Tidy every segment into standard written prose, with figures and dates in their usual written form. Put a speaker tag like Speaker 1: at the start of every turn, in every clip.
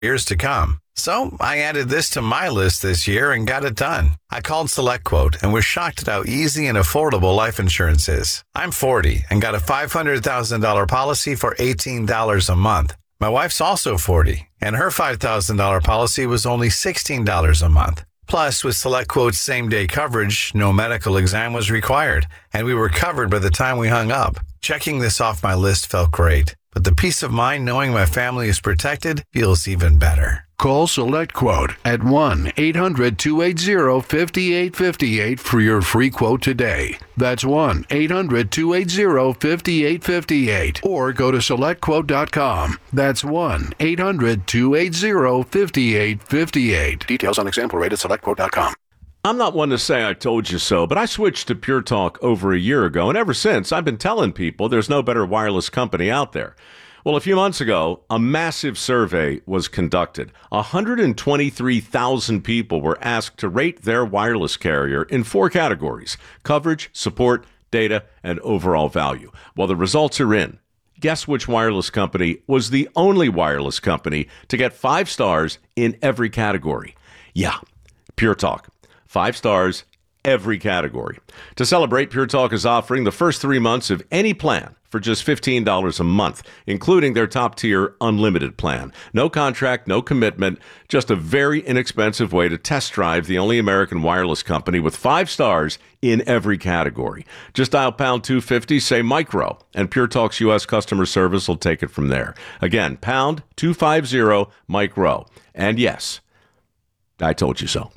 Speaker 1: years to come. So I added this to my list this year and got it done. I called SelectQuote and was shocked at how easy and affordable life insurance is. I'm 40 and got a $500,000 policy for $18 a month. My wife's also 40 and her $5,000 policy was only $16 a month. Plus, with SelectQuote's same-day coverage, no medical exam was required, and we were covered by the time we hung up. Checking this off my list felt great, but the peace of mind knowing my family is protected feels even better.
Speaker 2: Call SelectQuote at 1-800-280-5858 for your free quote today. That's 1-800-280-5858. Or go to SelectQuote.com. That's 1-800-280-5858. Details on example rate at SelectQuote.com.
Speaker 3: I'm not one to say I told you so, but I switched to Pure Talk over a year ago, and ever since, I've been telling people there's no better wireless company out there. Well, a few months ago, a massive survey was conducted. 123,000 people were asked to rate their wireless carrier in 4 categories: coverage, support, data, and overall value. Well, the results are in. Guess which wireless company was the only wireless company to get 5 stars in every category? Yeah, Pure Talk. 5 stars, every category. To celebrate, Pure Talk is offering the first 3 months of any plan for just $15 a month, including their top-tier unlimited plan. No contract, no commitment, just a very inexpensive way to test drive the only American wireless company with 5 stars in every category. Just dial pound 250, say micro, and Pure Talk's U.S. customer service will take it from there. Again, pound 250 micro. And yes, I told you so.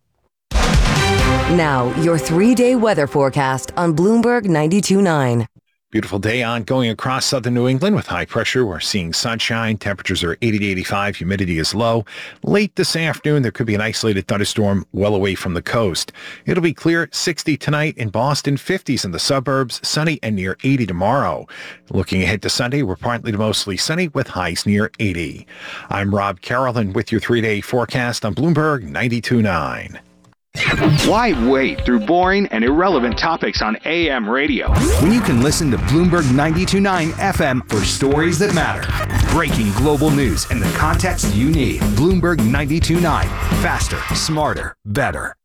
Speaker 4: Now, your 3-day weather forecast on Bloomberg 92.9.
Speaker 5: Beautiful day ongoing across southern New England with high pressure. We're seeing sunshine. Temperatures are 80 to 85. Humidity is low. Late this afternoon, there could be an isolated thunderstorm well away from the coast. It'll be clear, 60 tonight in Boston, 50s in the suburbs, sunny and near 80 tomorrow. Looking ahead to Sunday, we're partly to mostly sunny with highs near 80. I'm Rob Carroll with your 3-day forecast on Bloomberg 92.9.
Speaker 6: Why wade through boring and irrelevant topics on AM radio
Speaker 7: when you can listen to Bloomberg 92.9 FM for stories that matter? Breaking global news and the context you need. Bloomberg 92.9. Faster, smarter, better.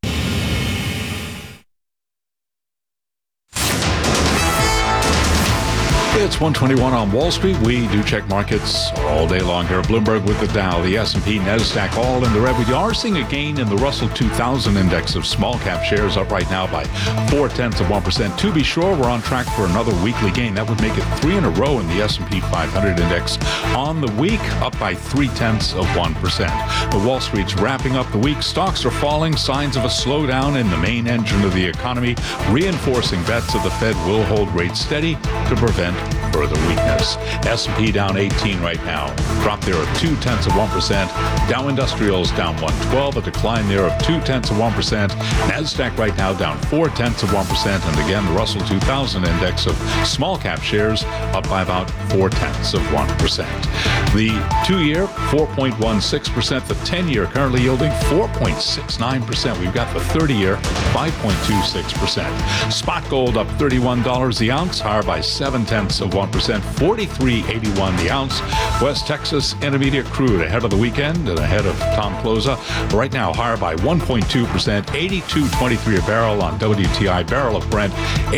Speaker 8: It's 121 on Wall Street. We do check markets all day long here at Bloomberg with the Dow, the S&P, NASDAQ, all in the red. We are seeing a gain in the Russell 2000 index of small cap shares, up right now by 0.4%. To be sure, we're on track for another weekly gain. That would make it 3 in a row in the S&P 500 index on the week, up by 0.3%. The Wall Street's wrapping up the week. Stocks are falling, signs of a slowdown in the main engine of the economy, reinforcing bets that the Fed will hold rates steady to prevent further weakness. S&P down 18 right now. Drop there of 0.2%. Dow Industrials down 112, a decline there of 0.2%. NASDAQ right now down 0.4%. And again, the Russell 2000 index of small cap shares up by about 0.4%. The 2-year, 4.16%. The 10-year currently yielding 4.69%. We've got the 30-year, 5.26%. Spot gold up $31 the ounce, higher by 0.7%, 43.81 the ounce. West Texas Intermediate crude ahead of the weekend and ahead of Tom Closa. Right now, higher by 1.2%, 82.23 a barrel on WTI. Barrel of Brent,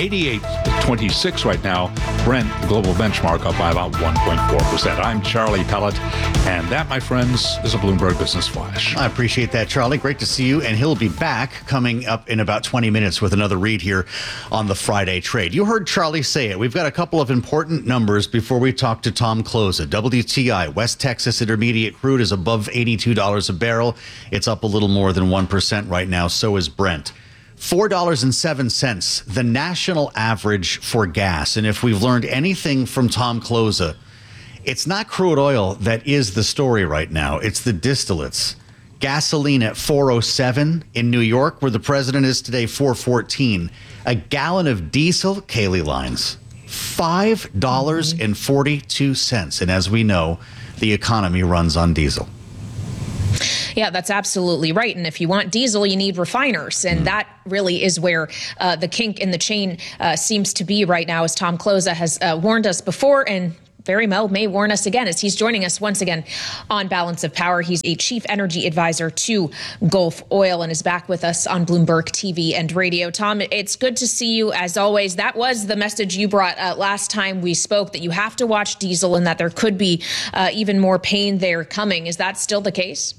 Speaker 8: 88.26 right now. Brent global benchmark up by about 1.4%. I'm Charlie Pellet, and that, my friends, is a Bloomberg Business Flash.
Speaker 9: I appreciate that, Charlie. Great to see you, and he'll be back coming up in about 20 minutes with another read here on the Friday trade. You heard Charlie say it. We've got a couple of important numbers before we talk to Tom Closa. WTI, West Texas Intermediate crude is above $82 a barrel. It's up a little more than 1% right now. So is Brent. $4.07, the national average for gas. And if we've learned anything from Tom Closa, it's not crude oil that is the story right now. It's the distillates. Gasoline at $4.07 in New York, where the president is today, $4.14. A gallon of diesel, Kaylee Lines, $5.42. And as we know, the economy runs on diesel.
Speaker 10: Yeah, that's absolutely right. And if you want diesel, you need refiners. And that really is where the kink in the chain seems to be right now, as Tom Closa has warned us before. And very well may warn us again, as he's joining us once again on Balance of Power. He's a chief energy advisor to Gulf Oil and is back with us on Bloomberg TV and radio. Tom, it's good to see you as always. That was the message you brought last time we spoke, that you have to watch diesel and that there could be even more pain there coming. Is that still the case?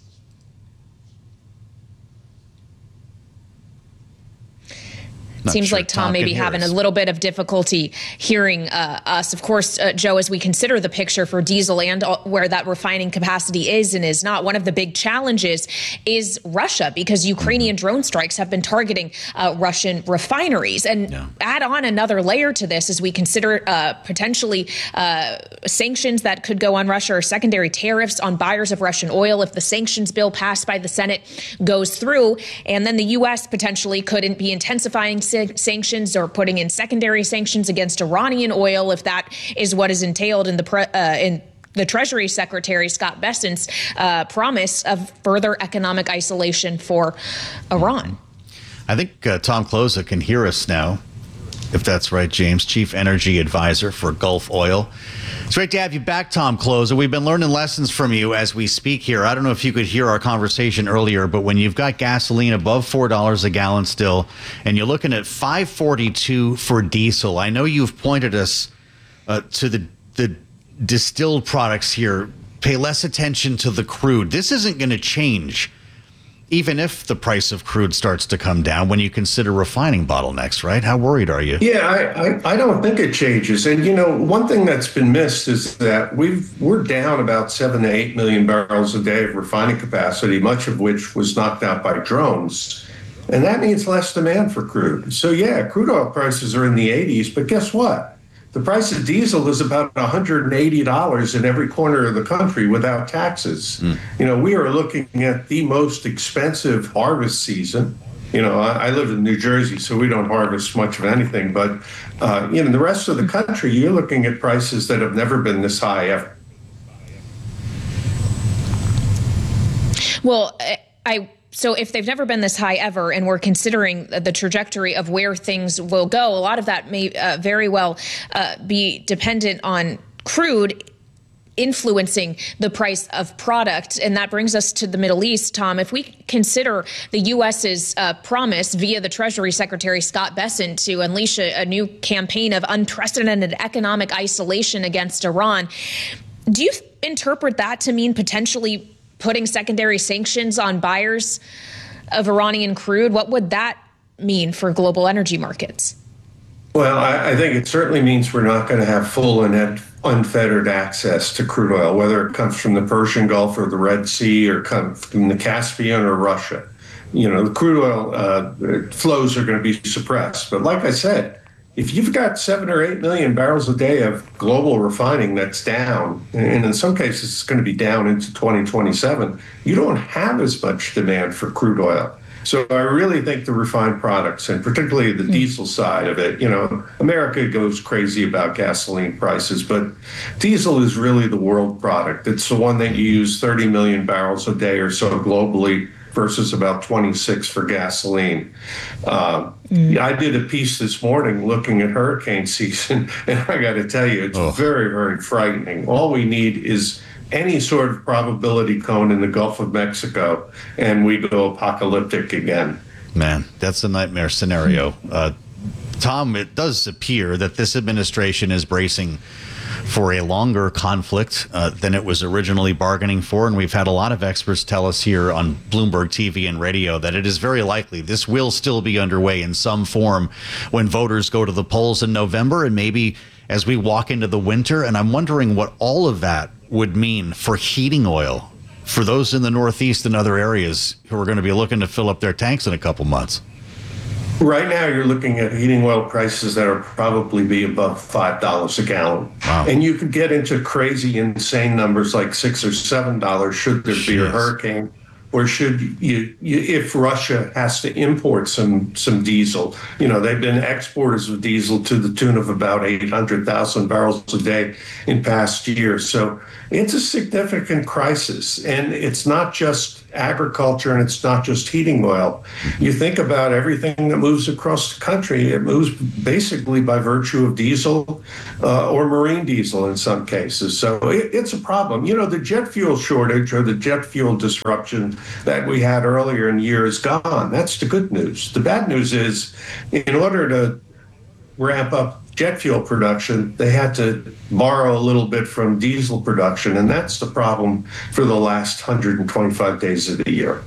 Speaker 10: Seems like Tom may be having a little bit of difficulty hearing us. Of course, Joe, as we consider the picture for diesel and where that refining capacity is and is not, one of the big challenges is Russia, because Ukrainian drone strikes have been targeting Russian refineries. And add on another layer to this as we consider potentially sanctions that could go on Russia, or secondary tariffs on buyers of Russian oil if the sanctions bill passed by the Senate goes through. And then the U.S. potentially couldn't be intensifying sanctions or putting in secondary sanctions against Iranian oil if that is what is entailed in the Treasury Secretary Scott Bessent's promise of further economic isolation for Iran.
Speaker 9: I think Tom Kloza can hear us now, if that's right, James, Chief Energy Advisor for Gulf Oil. It's great to have you back, Tom Kloza. We've been learning lessons from you as we speak here. I don't know if you could hear our conversation earlier, but when you've got gasoline above $4 a gallon still, and you're looking at $5.42 for diesel, I know you've pointed us to the distilled products here. Pay less attention to the crude. This isn't going to change, even if the price of crude starts to come down, when you consider refining bottlenecks, right? How worried are you?
Speaker 11: Yeah, I don't think it changes. And, one thing that's been missed is that we're down about 7 to 8 million barrels a day of refining capacity, much of which was knocked out by drones. And that means less demand for crude. So, yeah, crude oil prices are in the 80s, but guess what? The price of diesel is about $180 in every corner of the country without taxes. We are looking at the most expensive harvest season. I live in New Jersey, so we don't harvest much of anything. But, the rest of the country, you're looking at prices that have never been this high ever.
Speaker 10: Well, So if they've never been this high ever, and we're considering the trajectory of where things will go, a lot of that may very well be dependent on crude influencing the price of product. And that brings us to the Middle East, Tom. If we consider the U.S.'s promise via the Treasury Secretary Scott Bessent to unleash a new campaign of unprecedented economic isolation against Iran, do you interpret that to mean potentially putting secondary sanctions on buyers of Iranian crude? What would that mean for global energy markets?
Speaker 11: Well, I think it certainly means we're not going to have full and unfettered access to crude oil, whether it comes from the Persian Gulf or the Red Sea or comes from the Caspian or Russia. The crude oil flows are going to be suppressed. But like I said, if you've got 7 or 8 million barrels a day of global refining that's down, and in some cases it's going to be down into 2027, you don't have as much demand for crude oil. So I really think the refined products, and particularly the diesel side of it, America goes crazy about gasoline prices, but diesel is really the world product. It's the one that you use 30 million barrels a day or so globally versus about 26 for gasoline. I did a piece this morning looking at hurricane season, and I got to tell you, it's very, very frightening. All we need is any sort of probability cone in the Gulf of Mexico, and we go apocalyptic again.
Speaker 9: Man, that's a nightmare scenario. Tom, it does appear that this administration is bracing for a longer conflict than it was originally bargaining for. And we've had a lot of experts tell us here on Bloomberg TV and radio that it is very likely this will still be underway in some form when voters go to the polls in November and maybe as we walk into the winter. And I'm wondering what all of that would mean for heating oil for those in the Northeast and other areas who are going to be looking to fill up their tanks in a couple months.
Speaker 11: Right now, you're looking at heating oil prices that are probably be above $5 a gallon. Wow. And you could get into crazy, insane numbers like $6 or $7 should there be a hurricane, or should you if Russia has to import some diesel. They've been exporters of diesel to the tune of about 800,000 barrels a day in past years. So it's a significant crisis. And it's not just agriculture and it's not just heating oil. You think about everything that moves across the country, it moves basically by virtue of diesel or marine diesel in some cases. So it's a problem. You know, the jet fuel shortage or the jet fuel disruption that we had earlier in the year is gone. That's the good news. The bad news is, in order to ramp up jet fuel production, they had to borrow a little bit from diesel production, and that's the problem for the last 125 days of the year.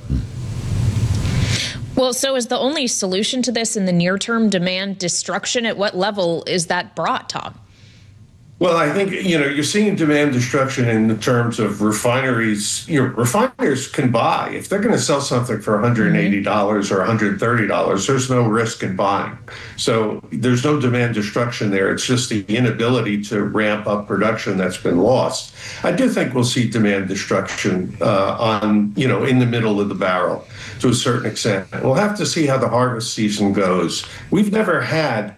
Speaker 10: Well, so is the only solution to this in the near term demand destruction? At what level is that brought, Tom?
Speaker 11: Well, I think, you're seeing demand destruction in the terms of refineries. Refiners can buy. If they're going to sell something for $180 or $130, there's no risk in buying. So there's no demand destruction there. It's just the inability to ramp up production that's been lost. I do think we'll see demand destruction in the middle of the barrel to a certain extent. We'll have to see how the harvest season goes. We've never had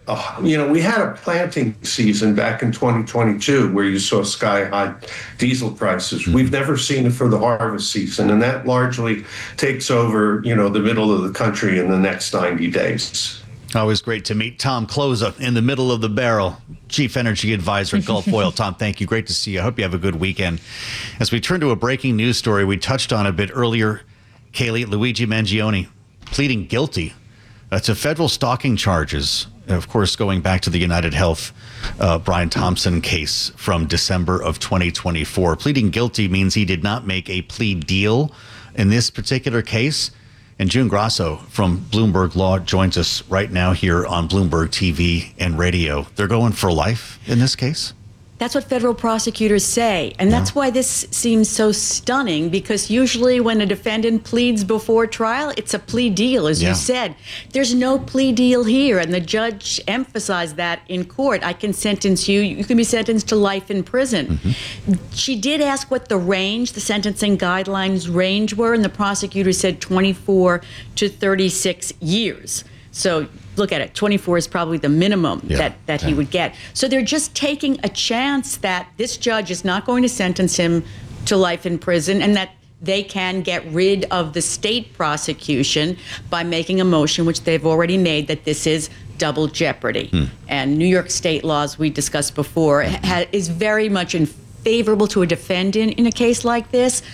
Speaker 11: we had a planting season back in 2022 where you saw sky-high diesel prices. We've never seen it for the harvest season, and that largely takes over, the middle of the country in the next 90 days.
Speaker 9: Always great to meet Tom Kloza in the middle of the barrel, Chief Energy Advisor at Gulf Oil. Tom, thank you. Great to see you. I hope you have a good weekend. As we turn to a breaking news story we touched on a bit earlier, Kaylee, Luigi Mangione pleading guilty to federal stalking charges. Of course, going back to the United Health Brian Thompson case from December of 2024. Pleading guilty means he did not make a plea deal in this particular case. And June Grasso from Bloomberg Law joins us right now here on Bloomberg TV and radio. They're going for life in this case?
Speaker 12: That's what federal prosecutors say. And that's why this seems so stunning, because usually when a defendant pleads before trial, it's a plea deal, as you said. There's no plea deal here. And the judge emphasized that in court. I can sentence you. You can be sentenced to life in prison. She did ask what the range, the sentencing guidelines range were, and the prosecutor said 24 to 36 years. So look at it, 24 is probably the minimum that he would get. So they're just taking a chance that this judge is not going to sentence him to life in prison, and that they can get rid of the state prosecution by making a motion, which they've already made, that this is double jeopardy. And New York state laws, we discussed before, is very much favorable to a defendant in a case like this.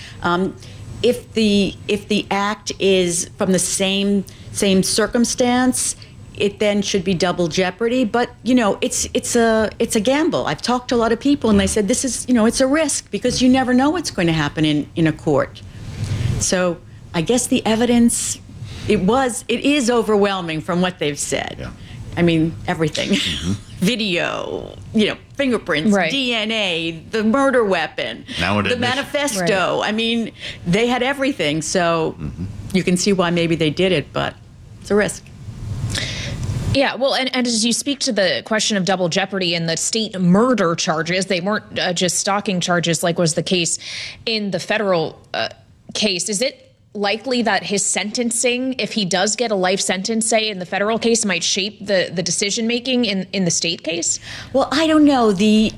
Speaker 12: If the act is from the same circumstance, it then should be double jeopardy. But it's a gamble. I've talked to a lot of people, and they said this is it's a risk, because you never know what's going to happen in a court. So I guess the evidence it is overwhelming from what they've said. I mean, everything. Video, fingerprints, DNA, the murder weapon, the manifesto. I mean, they had everything. So you can see why maybe they did it, but it's a risk.
Speaker 10: Yeah, well, and as you speak to the question of double jeopardy and the state murder charges, they weren't just stalking charges like was the case in the federal case. Is it likely that his sentencing, if he does get a life sentence, say, in the federal case, might shape the decision-making in the state case?
Speaker 12: Well, I don't know.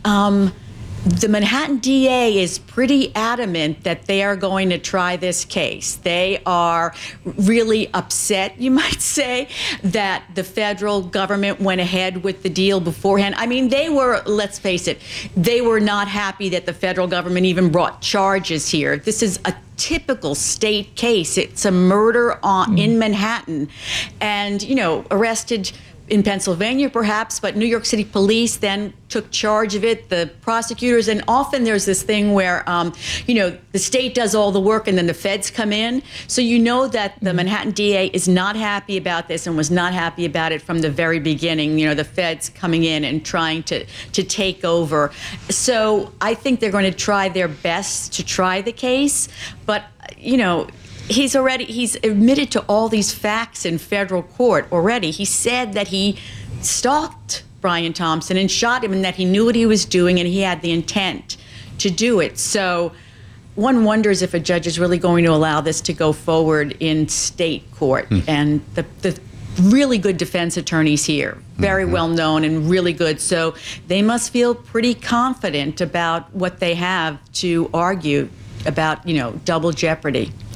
Speaker 12: The Manhattan DA is pretty adamant that they are going to try this case. They are really upset, you might say, that the federal government went ahead with the deal beforehand. I mean, they were, let's face it, they were not happy that the federal government even brought charges here. This is a typical state case. It's a murder in Manhattan, and, arrested in Pennsylvania, perhaps, but New York City police then took charge of it, the prosecutors, and often there's this thing where, the state does all the work and then the feds come in. So that the Manhattan DA is not happy about this and was not happy about it from the very beginning, the feds coming in and trying to take over. So I think they're going to try their best to try the case, but, he's admitted to all these facts in federal court already. He said that he stalked Brian Thompson and shot him, and that he knew what he was doing and he had the intent to do it. So one wonders if a judge is really going to allow this to go forward in state court. And the really good defense attorneys here, very well known and really good. So they must feel pretty confident about what they have to argue about, double jeopardy.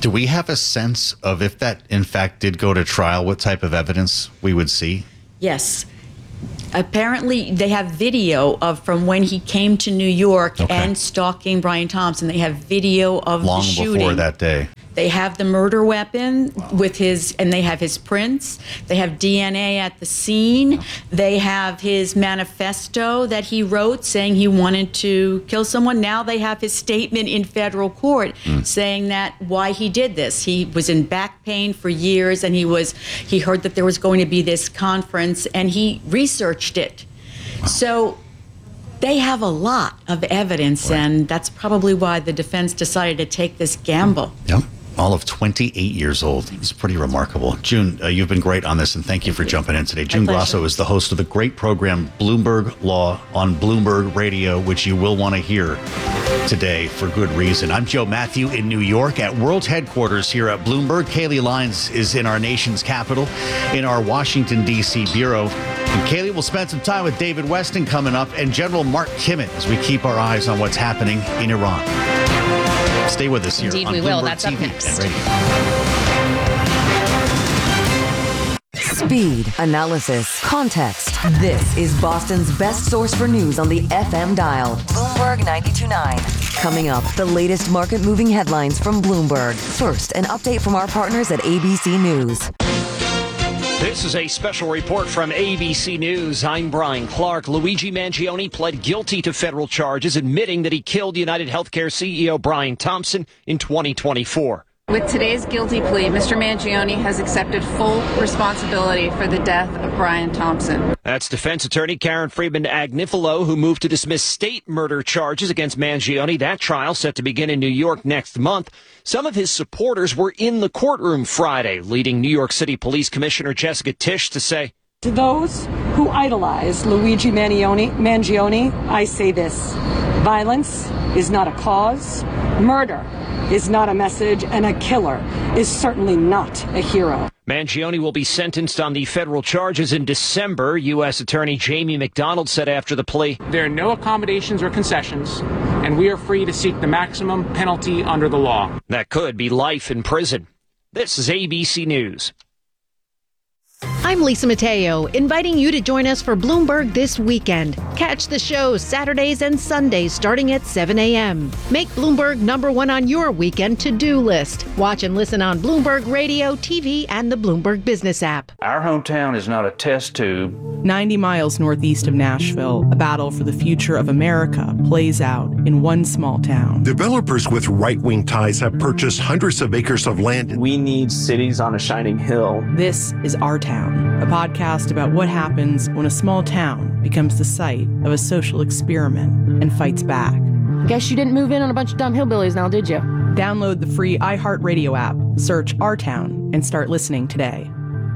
Speaker 9: Do we have a sense of if that, in fact, did go to trial, what type of evidence we would see?
Speaker 12: Yes. Apparently, they have video of from when he came to New York and stalking Brian Thompson. They have video of the shooting.
Speaker 9: Long before that day.
Speaker 12: They have the murder weapon with his, and they have his prints. They have DNA at the scene. They have his manifesto that he wrote saying he wanted to kill someone. Now they have his statement in federal court saying that why he did this. He was in back pain for years, and he heard that there was going to be this conference, and he researched it. So they have a lot of evidence, and that's probably why the defense decided to take this gamble.
Speaker 9: Yep. All of 28 years old. He's pretty remarkable. June, you've been great on this, and thank you for jumping in today. June Grasso is the host of the great program Bloomberg Law on Bloomberg Radio, which you will want to hear today for good reason. I'm Joe Matthew in New York at World Headquarters here at Bloomberg. Kaylee Lyons is in our nation's capital, in our Washington, D.C. bureau. And Kaylee will spend some time with David Weston coming up and General Mark Kimmett as we keep our eyes on what's happening in Iran. Stay with us here
Speaker 10: Indeed,
Speaker 9: on
Speaker 10: we
Speaker 9: Bloomberg
Speaker 10: will. That's
Speaker 9: TV
Speaker 10: up next.
Speaker 9: And radio.
Speaker 4: Speed, analysis, context. This is Boston's best source for news on the FM dial. Bloomberg 92.9. Coming up, the latest market-moving headlines from Bloomberg. First, an update from our partners at ABC News.
Speaker 13: This is a special report from ABC News. I'm Brian Clark. Luigi Mangione pled guilty to federal charges, admitting that he killed United Healthcare CEO Brian Thompson in 2024.
Speaker 14: With today's guilty plea, Mr. Mangione has accepted full responsibility for the death of Brian Thompson.
Speaker 13: That's defense attorney Karen Friedman-Agnifilo, who moved to dismiss state murder charges against Mangione. That trial set to begin in New York next month. Some of his supporters were in the courtroom Friday, leading New York City Police Commissioner Jessica Tisch to say,
Speaker 15: "To those who idolize Luigi Mangione, I say this: violence is not a cause, murder is not a message, and a killer is certainly not a hero."
Speaker 13: Mangione will be sentenced on the federal charges in December. U.S. Attorney Jamie McDonald said after the plea,
Speaker 16: "There are no accommodations or concessions, and we are free to seek the maximum penalty under the law."
Speaker 13: That could be life in prison. This is ABC News.
Speaker 17: I'm Lisa Mateo, inviting you to join us for Bloomberg This Weekend. Catch the show Saturdays and Sundays starting at 7 a.m. Make Bloomberg #1 on your weekend to-do list. Watch and listen on Bloomberg Radio, TV, and the Bloomberg Business app.
Speaker 18: Our hometown is not a test tube.
Speaker 19: 90 miles northeast of Nashville, a battle for the future of America plays out in one small town.
Speaker 20: Developers with right-wing ties have purchased hundreds of acres of land.
Speaker 18: We need cities on a shining hill.
Speaker 19: This is Our Town, a podcast about what happens when a small town becomes the site of a social experiment and fights back.
Speaker 21: Guess you didn't move in on a bunch of dumb hillbillies now, did you?
Speaker 19: Download the free iHeartRadio app, search Our Town, and start listening today.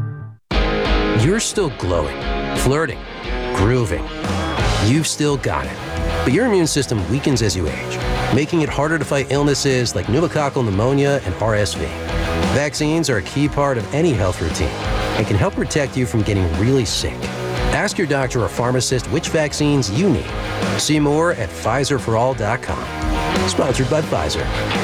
Speaker 22: You're still glowing, flirting, grooving. You've still got it. But your immune system weakens as you age, making it harder to fight illnesses like pneumococcal pneumonia and RSV. Vaccines are a key part of any health routine and can help protect you from getting really sick. Ask your doctor or pharmacist which vaccines you need. See more at PfizerForAll.com. Sponsored by Pfizer.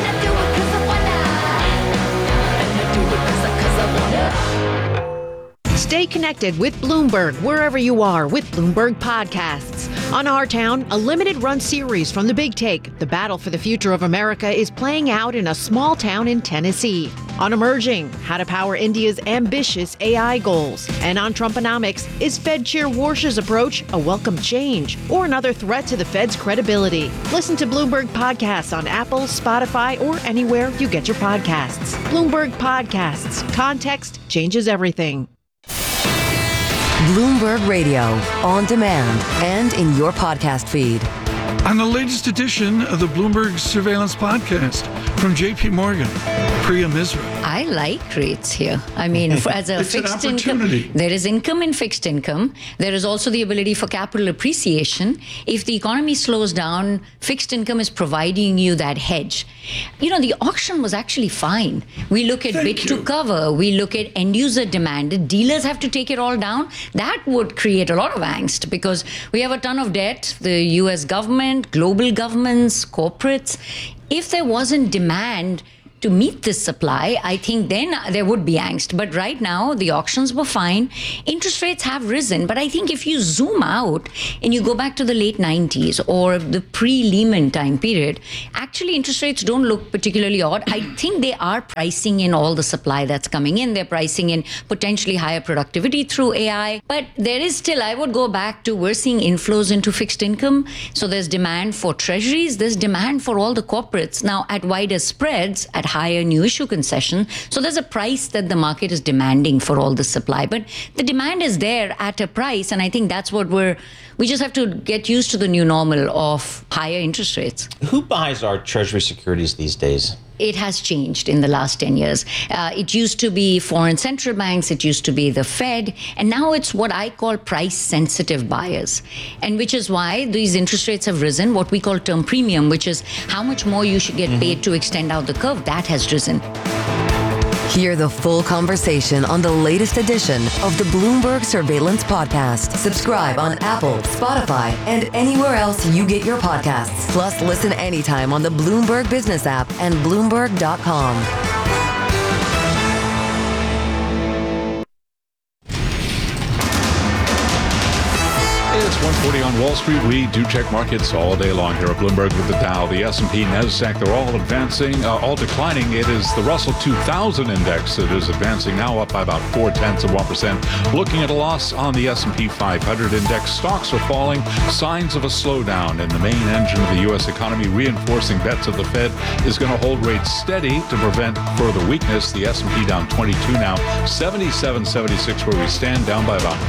Speaker 17: Stay connected with Bloomberg wherever you are with Bloomberg Podcasts. On Our Town, a limited-run series from The Big Take, the battle for the future of America is playing out in a small town in Tennessee. On Emerging, how to power India's ambitious AI goals. And on Trumponomics, is Fed Chair Warsh's approach a welcome change or another threat to the Fed's credibility? Listen to Bloomberg Podcasts on Apple, Spotify, or anywhere you get your podcasts. Bloomberg Podcasts. Context changes everything.
Speaker 4: Bloomberg Radio, on demand and in your podcast feed.
Speaker 23: On the latest edition of the Bloomberg Surveillance Podcast from JP Morgan, Priya Misra.
Speaker 24: I like rates here. I mean, as a fixed income, there is income in fixed income. There is also the ability for capital appreciation. If the economy slows down, fixed income is providing you that hedge. You know, the auction was actually fine. We look at bid to cover. We look at end user demand. Did dealers have to take it all down? That would create a lot of angst because we have a ton of debt. The U.S. government, global governments, corporates. If there wasn't demand to meet this supply, I think then there would be angst. But right now, the auctions were fine. Interest rates have risen. But I think if you zoom out and you go back to the late 90s or the pre-Lehman time period, actually interest rates don't look particularly odd. I think they are pricing in all the supply that's coming in. They're pricing in potentially higher productivity through AI. But there is still, I would go back to, we're seeing inflows into fixed income. So there's demand for treasuries. There's demand for all the corporates now at wider spreads, at higher new issue concession. So there's a price that the market is demanding for all the supply. But the demand is there at a price. And I think that's what we just have to get used to the new normal of higher interest rates.
Speaker 1: Who buys our treasury securities these days?
Speaker 24: It has changed in the last 10 years. It used to be foreign central banks, it used to be the Fed, and now it's what I call price-sensitive buyers. And which is why these interest rates have risen, what we call term premium, which is how much more you should get paid to extend out the curve, that has risen.
Speaker 4: Hear the full conversation on the latest edition of the Bloomberg Surveillance Podcast. Subscribe on Apple, Spotify, and anywhere else you get your podcasts. Plus, listen anytime on the Bloomberg Business app and Bloomberg.com.
Speaker 8: It's 1:40 on Wall Street. We do check markets all day long here at Bloomberg with the Dow, the S&P, NASDAQ. They're all advancing, all declining. It is the Russell 2000 index that is advancing now, up by about 0.4%. Looking at a loss on the S&P 500 index. Stocks are falling. Signs of a slowdown in the main engine of the U.S. economy, reinforcing bets of the Fed is going to hold rates steady to prevent further weakness. The S&P down 22 now, 77.76 where we stand, down by about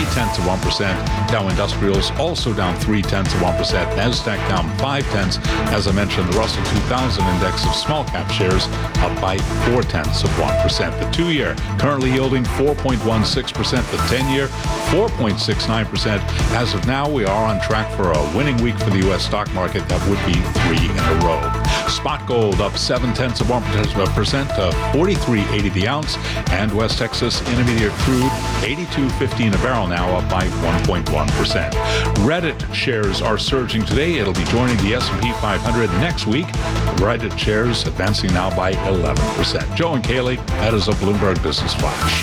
Speaker 8: 0.3%. Dow Industrials also down 0.3%. NASDAQ down 0.5. As I mentioned, the Russell 2000 index of small cap shares up by 0.4%. The 2-year currently yielding 4.16%. The 10-year 4.69%. As of now, we are on track for a winning week for the U.S. stock market. That would be 3 in a row. Spot gold up 0.7% to 43.80 the ounce, and West Texas Intermediate crude 82.15 a barrel, now up by 1.1%. Reddit shares are surging today. It'll be joining the S&P 500 next week. Reddit shares advancing now by 11%. Joe and Kaylee, that is a Bloomberg Business Flash.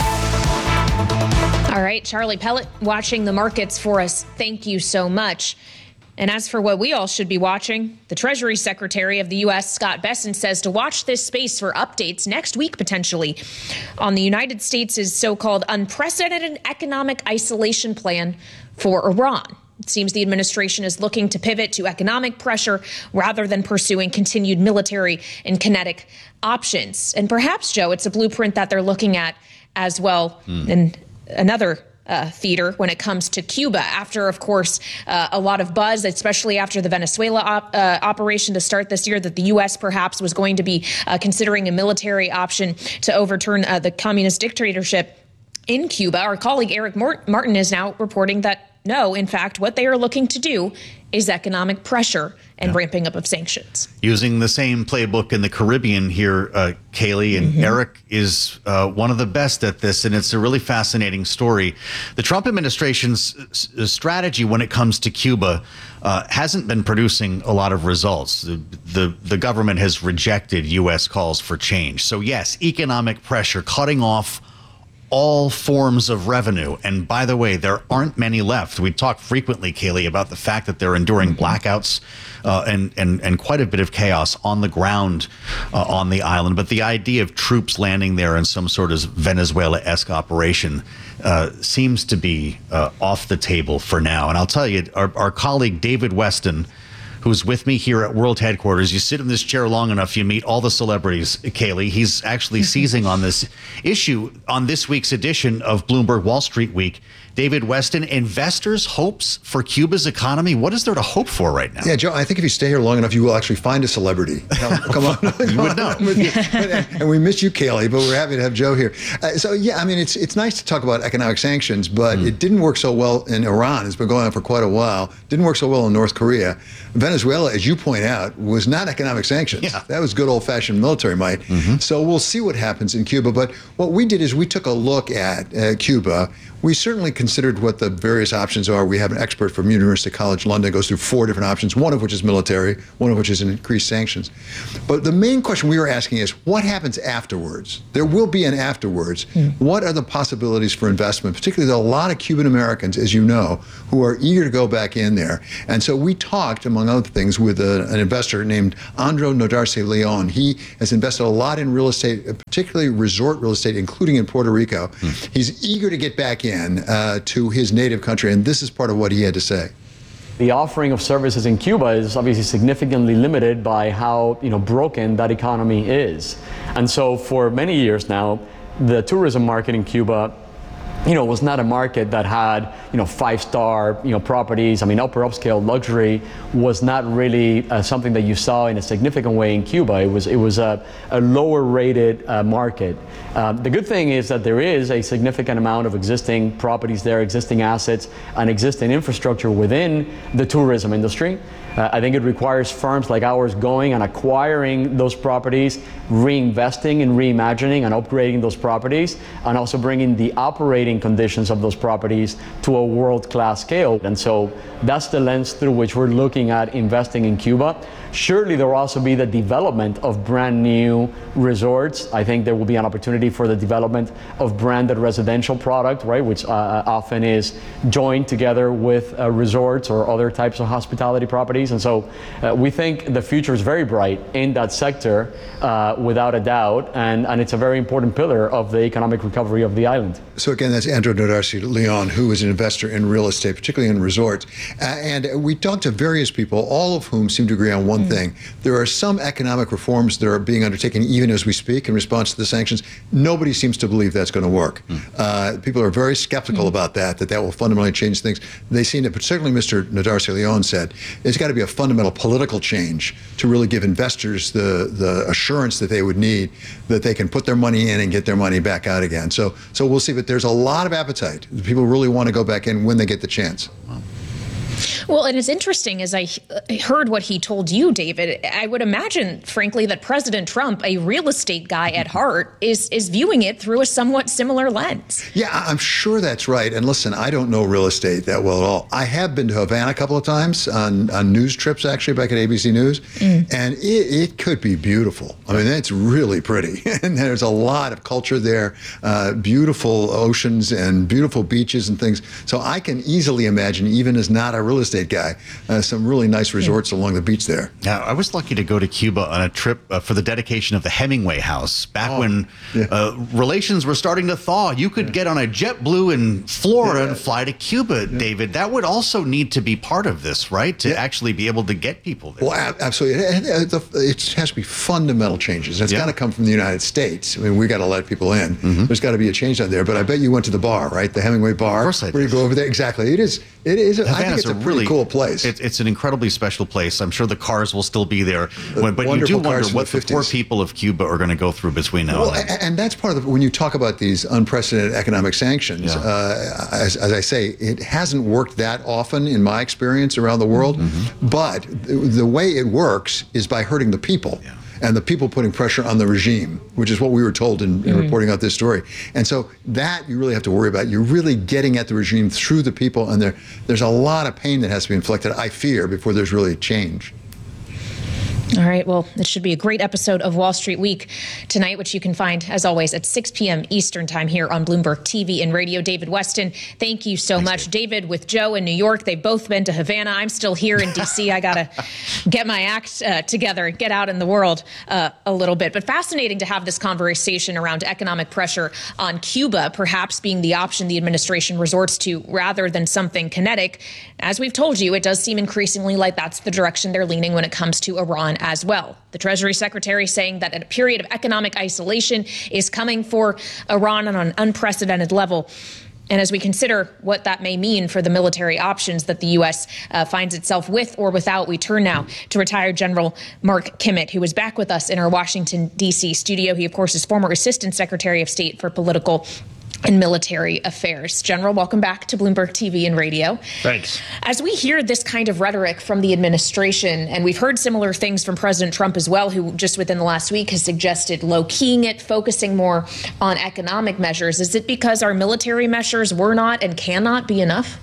Speaker 10: All right, Charlie Pellet watching the markets for us. Thank you so much. And as for what we all should be watching, the Treasury Secretary of the U.S., Scott Bessent, says to watch this space for updates next week, potentially, on the United States' so-called unprecedented economic isolation plan for Iran. It seems the administration is looking to pivot to economic pressure rather than pursuing continued military and kinetic options. And perhaps, Joe, it's a blueprint that they're looking at as well in another theater when it comes to Cuba, after, of course, a lot of buzz, especially after the Venezuela operation to start this year, that the U.S. perhaps was going to be considering a military option to overturn the communist dictatorship in Cuba. Our colleague Eric Martin is now reporting that no, in fact, what they are looking to do is economic pressure and ramping up of sanctions.
Speaker 9: Using the same playbook in the Caribbean here, Kaylee, and Eric is one of the best at this, and it's a really fascinating story. The Trump administration's strategy when it comes to Cuba hasn't been producing a lot of results. The government has rejected U.S. calls for change. So yes, economic pressure, cutting off all forms of revenue. And by the way, there aren't many left. We talk frequently, Kaylee, about the fact that they're enduring blackouts and quite a bit of chaos on the ground on the island. But the idea of troops landing there in some sort of Venezuela-esque operation seems to be off the table for now. And I'll tell you, our colleague David Weston, who's with me here at World Headquarters. You sit in this chair long enough, you meet all the celebrities, Kaylee. He's actually seizing on this issue on this week's edition of Bloomberg Wall Street Week. David Weston, investors' hopes for Cuba's economy. What is there to hope for right now?
Speaker 2: Yeah, Joe, I think if you stay here long enough, you will actually find a celebrity. Come on.
Speaker 9: You would know.
Speaker 2: And we miss you, Kaylee, but we're happy to have Joe here. So, yeah, I mean, it's nice to talk about economic sanctions, but it didn't work so well in Iran. It's been going on for quite a while. Didn't work so well in North Korea. Venezuela Venezuela, as you point out, was not economic sanctions.
Speaker 9: Yeah.
Speaker 2: That was good old-fashioned military might. So we'll see what happens in Cuba. But what we did is we took a look at Cuba. We certainly considered what the various options are. We have an expert from University College London, goes through 4 different options, one of which is military, one of which is increased sanctions. But the main question we were asking is, what happens afterwards? There will be an afterwards. What are the possibilities for investment? Particularly, there are a lot of Cuban Americans, as you know, who are eager to go back in there. And so we talked, among other things, with an investor named Andro Nodarce Leon. He has invested a lot in real estate, particularly resort real estate, including in Puerto Rico. He's eager to get back in to his native country, and this is part of what he had to say.
Speaker 3: The offering of services in Cuba is obviously significantly limited by how broken that economy is. And so for many years now, the tourism market in Cuba was not a market that had, 5-star, properties. I mean, upper upscale luxury was not really something that you saw in a significant way in Cuba. It was a lower rated market. The good thing is that there is a significant amount of existing properties there, existing assets, and existing infrastructure within the tourism industry. I think it requires firms like ours going and acquiring those properties, reinvesting and reimagining and upgrading those properties, and also bringing the operating conditions of those properties to a world-class scale. And so that's the lens through which we're looking at investing in Cuba. Surely there will also be the development of brand new resorts. I think there will be an opportunity for the development of branded residential product, right, which often is joined together with resorts or other types of hospitality properties. And so we think the future is very bright in that sector, without a doubt, and it's a very important pillar of the economic recovery of the island.
Speaker 2: So again, that's Andro Nodarce Leon, who is an investor in real estate, particularly in resorts. And we talked to various people, all of whom seem to agree on one thing. There are some economic reforms that are being undertaken even as we speak in response to the sanctions. Nobody seems to believe that's going to work. People are very skeptical about that will fundamentally change things. They seem to, particularly Mr. Nodarce Leon said, there's got to be a fundamental political change to really give investors the assurance that they would need that they can put their money in and get their money back out again. So we'll see, but there's a lot of appetite. People really want to go back in when they get the chance.
Speaker 10: Well, and it's interesting, as I heard what he told you, David, I would imagine, frankly, that President Trump, a real estate guy at heart, is viewing it through a somewhat similar lens.
Speaker 2: Yeah, I'm sure that's right. And listen, I don't know real estate that well at all. I have been to Havana a couple of times on news trips, actually, back at ABC News, and it could be beautiful. I mean, it's really pretty. And there's a lot of culture there, beautiful oceans and beautiful beaches and things. So I can easily imagine, even as not a real estate guy, some really nice resorts along the beach there.
Speaker 9: Yeah, I was lucky to go to Cuba on a trip for the dedication of the Hemingway House back when relations were starting to thaw. You could get on a JetBlue in Florida and fly to Cuba, David. That would also need to be part of this, right? To actually be able to get people there.
Speaker 2: Well, absolutely. It has to be fundamental changes. It's got to come from the United States. I mean, we got to let people in. There's got to be a change out there. But I bet you went to the bar, right? The Hemingway bar. Of course I did. Where you go over there. Exactly. It is. I think it's a pretty cool place.
Speaker 9: It's an incredibly special place. I'm sure the cars will still be there. But you do wonder what the poor people of Cuba are going to go through between now and then.
Speaker 2: And that's part of when you talk about these unprecedented economic sanctions, as I say, it hasn't worked that often in my experience around the world. But the way it works is by hurting the people. And the people putting pressure on the regime, which is what we were told in reporting out this story. And so that you really have to worry about. You're really getting at the regime through the people, and there's a lot of pain that has to be inflicted, I fear, before there's really change.
Speaker 10: All right. Well, it should be a great episode of Wall Street Week tonight, which you can find, as always, at 6 p.m. Eastern time here on Bloomberg TV and Radio. David Weston, thank you so much. David, with Joe in New York, they've both been to Havana. I'm still here in D.C. I got to get my act together and get out in the world a little bit. But fascinating to have this conversation around economic pressure on Cuba, perhaps being the option the administration resorts to rather than something kinetic. As we've told you, it does seem increasingly like that's the direction they're leaning when it comes to Iran as well. The Treasury Secretary saying that a period of economic isolation is coming for Iran on an unprecedented level. And as we consider what that may mean for the military options that the U.S. Finds itself with or without, we turn now to retired General Mark Kimmitt, who is back with us in our Washington, D.C. studio. He, of course, is former Assistant Secretary of State for Political and military affairs. General, welcome back to Bloomberg TV and radio.
Speaker 5: Thanks.
Speaker 10: As we hear this kind of rhetoric from the administration, and we've heard similar things from President Trump as well, who just within the last week has suggested low-keying it, focusing more on economic measures, is it because our military measures were not and cannot be enough?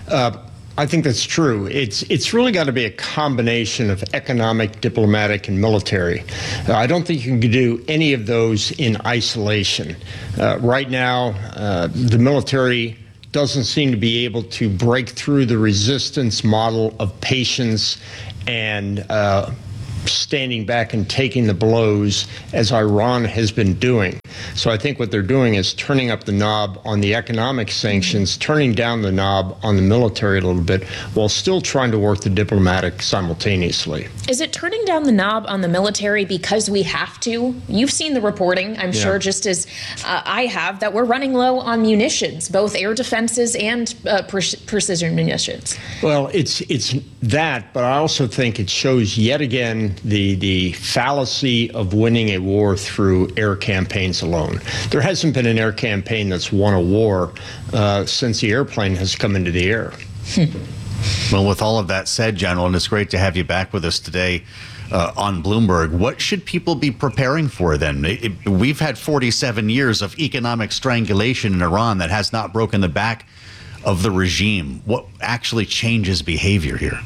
Speaker 5: I think that's true. It's really got to be a combination of economic, diplomatic, and military. I don't think you can do any of those in isolation. Right now, the military doesn't seem to be able to break through the resistance model of patience and standing back and taking the blows as Iran has been doing. So I think what they're doing is turning up the knob on the economic sanctions, turning down the knob on the military a little bit, while still trying to work the diplomatic simultaneously.
Speaker 10: Is it turning down the knob on the military because we have to? You've seen the reporting, I'm sure, just as I have, that we're running low on munitions, both air defenses and precision munitions.
Speaker 5: Well, it's that, but I also think it shows yet again the fallacy of winning a war through air campaigns alone. There hasn't been an air campaign that's won a war since the airplane has come into the air.
Speaker 9: Well, with all of that said, General, and it's great to have you back with us today on Bloomberg, what should people be preparing for then? We've had 47 years of economic strangulation in Iran that has not broken the back of the regime. What actually changes behavior here?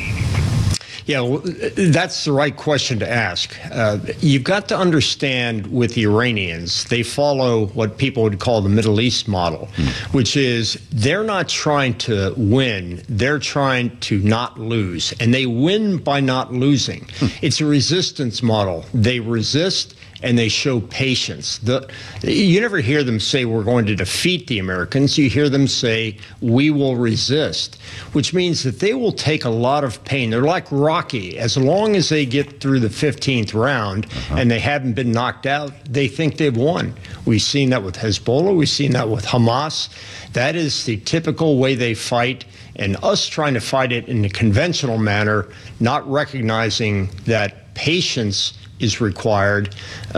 Speaker 5: Yeah, well, that's the right question to ask. You've got to understand with the Iranians, they follow what people would call the Middle East model, which is they're not trying to win, they're trying to not lose. And they win by not losing. It's a resistance model. They resist and they show patience. You never hear them say, we're going to defeat the Americans. You hear them say, we will resist, which means that they will take a lot of pain. They're like Rocky. As long as they get through the 15th round and they haven't been knocked out, they think they've won. We've seen that with Hezbollah. We've seen that with Hamas. That is the typical way they fight. And us trying to fight it in a conventional manner, not recognizing that patience is required.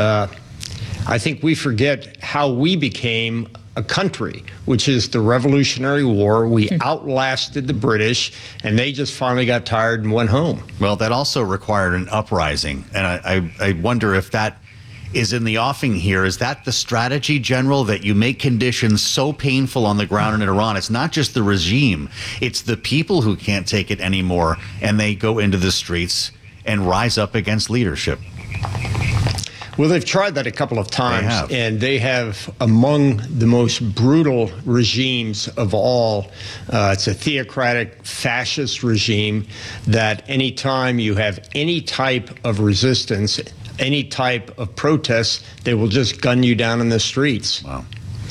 Speaker 5: I think we forget how we became a country, which is the Revolutionary War. We outlasted the British, and they just finally got tired and went home.
Speaker 9: Well, that also required an uprising, and I wonder if that is in the offing here. Is that the strategy, General, that you make conditions so painful on the ground in Iran? It's not just the regime, it's the people who can't take it anymore, and they go into the streets and rise up against leadership.
Speaker 5: Well, they've tried that a couple of times, and they have among the most brutal regimes of all. It's a theocratic fascist regime that anytime you have any type of resistance, any type of protest, they will just gun you down in the streets.
Speaker 9: Wow.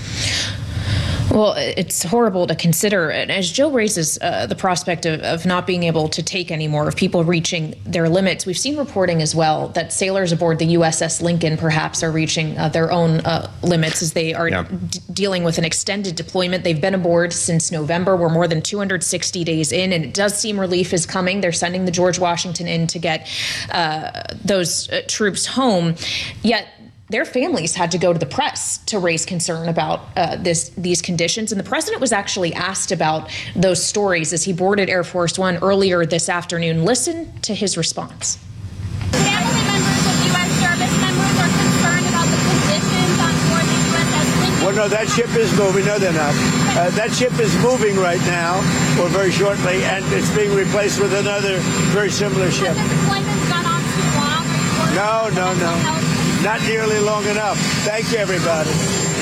Speaker 10: Well, it's horrible to consider. And as Joe raises the prospect of not being able to take any more, of people reaching their limits, we've seen reporting as well that sailors aboard the USS Lincoln perhaps are reaching their own limits as they are dealing with an extended deployment. They've been aboard since November. We're more than 260 days in, and it does seem relief is coming. They're sending the George Washington in to get those troops home. Yet their families had to go to the press to raise concern about these conditions. And the president was actually asked about those stories as he boarded Air Force One earlier this afternoon. Listen to his response.
Speaker 6: Family members of U.S. service members are concerned about the conditions on board the USS Lincoln.
Speaker 7: Well, no, that ship is moving. No, they're not. That ship is moving right now, or very shortly, and it's being replaced with another very similar ship.
Speaker 6: Has the deployment's gone on too long?
Speaker 7: No. Not nearly long enough. Thank you, everybody.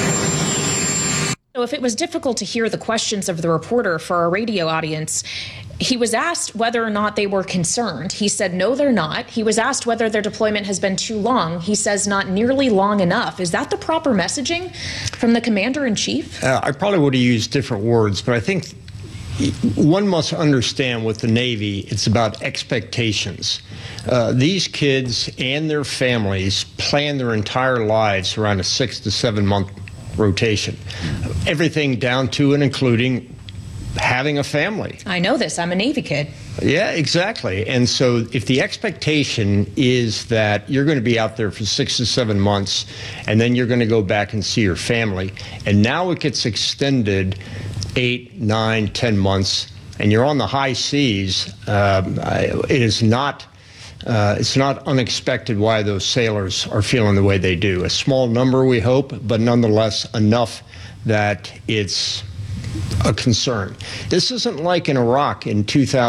Speaker 10: So if it was difficult to hear the questions of the reporter for our radio audience, he was asked whether or not they were concerned. He said, no, they're not. He was asked whether their deployment has been too long. He says, not nearly long enough. Is that the proper messaging from the commander-in-chief?
Speaker 5: I probably would have used different words, but I think one must understand with the Navy, it's about expectations. These kids and their families plan their entire lives around a 6 to 7 month rotation. Everything down to and including having a family.
Speaker 10: I know this. I'm a Navy kid.
Speaker 5: Yeah, exactly. And so if the expectation is that you're going to be out there for 6 to 7 months, and then you're going to go back and see your family, and now it gets extended 8, 9, 10 months, and you're on the high seas, it is not it's not unexpected why those sailors are feeling the way they do. A small number, we hope, but nonetheless enough that it's a concern. This isn't like in Iraq in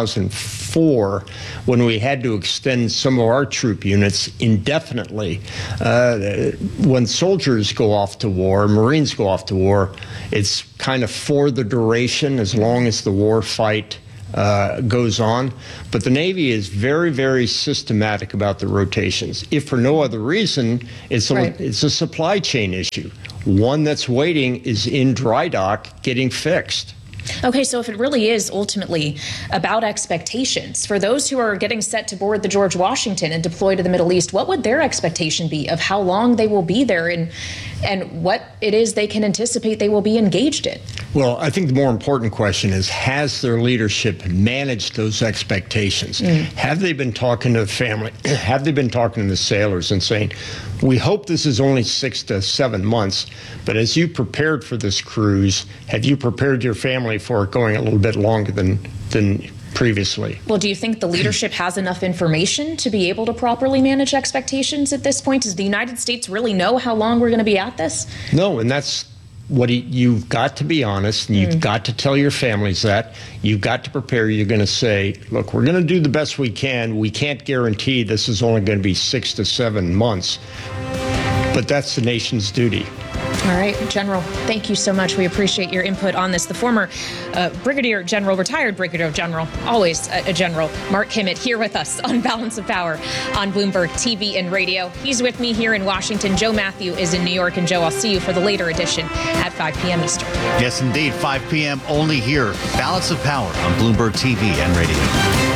Speaker 5: 2004 when we had to extend some of our troop units indefinitely. When soldiers go off to war, Marines go off to war, it's kind of for the duration as long as the war fight goes on. But the Navy is very, very systematic about the rotations. If for no other reason, it's a supply chain issue. One that's waiting is in dry dock getting fixed.
Speaker 10: Okay, so if it really is ultimately about expectations, for those who are getting set to board the George Washington and deploy to the Middle East, what would their expectation be of how long they will be there and what it is they can anticipate they will be engaged in?
Speaker 5: Well, I think the more important question is, has their leadership managed those expectations? Have they been talking to the family? Have they been talking to the sailors and saying, we hope this is only 6 to 7 months, but as you prepared for this cruise, have you prepared your family for it going a little bit longer than previously?
Speaker 10: Well, do you think the leadership has enough information to be able to properly manage expectations at this point? Does the United States really know how long we're going to be at this?
Speaker 5: No, and that's what you've got to be honest, and you've got to tell your families that. You've got to prepare. You're going to say, look, we're going to do the best we can. We can't guarantee this is only going to be 6 to 7 months, but that's the nation's duty.
Speaker 10: All right, General, thank you so much. We appreciate your input on this. The former Brigadier General, retired Brigadier General, always a general, Mark Kimmitt, here with us on Balance of Power on Bloomberg TV and radio. He's with me here in Washington. Joe Matthew is in New York. And Joe, I'll see you for the later edition at 5 p.m. Eastern.
Speaker 9: Yes, indeed. 5 p.m. only here. Balance of Power on Bloomberg TV and radio.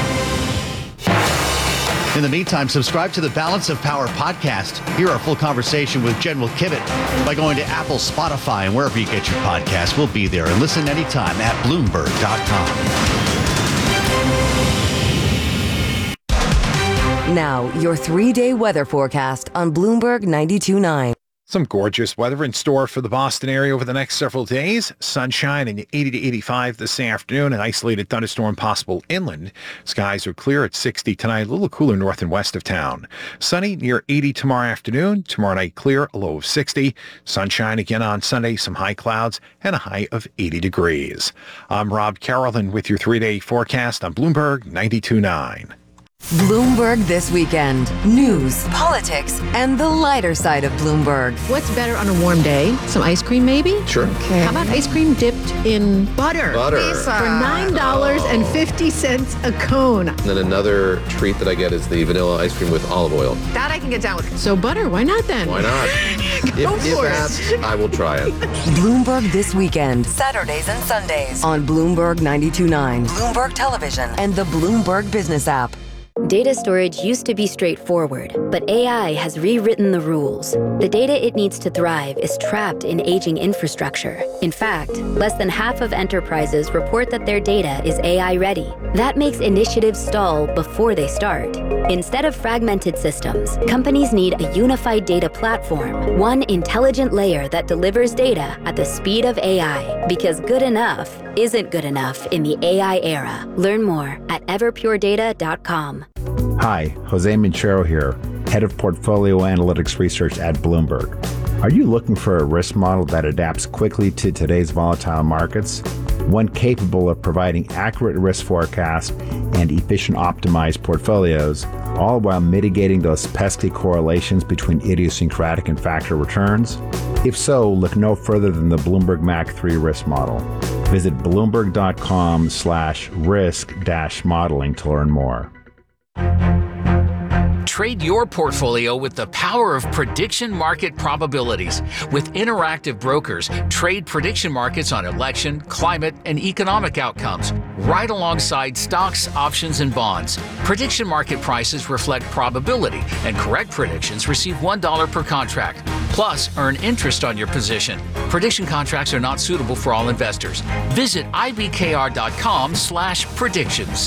Speaker 9: In the meantime, subscribe to the Balance of Power podcast. Hear our full conversation with General Kimmitt by going to Apple, Spotify, and wherever you get your podcasts. We'll be there. And listen anytime at Bloomberg.com.
Speaker 4: Now, your 3-day weather forecast on Bloomberg 92.9.
Speaker 11: Some gorgeous weather in store for the Boston area over the next several days. Sunshine and 80 to 85 this afternoon. An isolated thunderstorm possible inland. Skies are clear at 60 tonight, a little cooler north and west of town. Sunny near 80 tomorrow afternoon. Tomorrow night clear, a low of 60. Sunshine again on Sunday, some high clouds, and a high of 80 degrees. I'm Rob Carrollton with your 3-day forecast on Bloomberg 92.9.
Speaker 4: Bloomberg This Weekend. News, politics, and the lighter side of Bloomberg.
Speaker 17: What's better on a warm day? Some ice cream, maybe?
Speaker 11: Sure.
Speaker 17: Okay. How about ice cream dipped in butter?
Speaker 11: Butter.
Speaker 17: For $9.50 a cone.
Speaker 12: And then another treat that I get is the vanilla ice cream with olive oil.
Speaker 17: That I can get down with. So butter, why not then?
Speaker 12: Why not? If asked, I will try it.
Speaker 4: Bloomberg This Weekend. Saturdays and Sundays on Bloomberg 92.9, Bloomberg Television, and the Bloomberg Business app.
Speaker 14: Data storage used to be straightforward, but AI has rewritten the rules. The data it needs to thrive is trapped in aging infrastructure. In fact, less than half of enterprises report that their data is AI ready. That makes initiatives stall before they start. Instead of fragmented systems, companies need a unified data platform, one intelligent layer that delivers data at the speed of AI, because good enough isn't good enough in the AI era. Learn more at everpuredata.com.
Speaker 15: Hi, Jose Minchero here, Head of Portfolio Analytics Research at Bloomberg. Are you looking for a risk model that adapts quickly to today's volatile markets? One capable of providing accurate risk forecasts and efficient optimized portfolios, all while mitigating those pesky correlations between idiosyncratic and factor returns? If so, look no further than the Bloomberg MAC 3 risk model. Visit bloomberg.com/risk-modeling to learn more.
Speaker 25: Trade your portfolio with the power of prediction market probabilities. With Interactive Brokers, trade prediction markets on election, climate, and economic outcomes, right alongside stocks, options, and bonds. Prediction market prices reflect probability, and correct predictions receive $1 per contract. Plus, earn interest on your position. Prediction contracts are not suitable for all investors. Visit ibkr.com/predictions.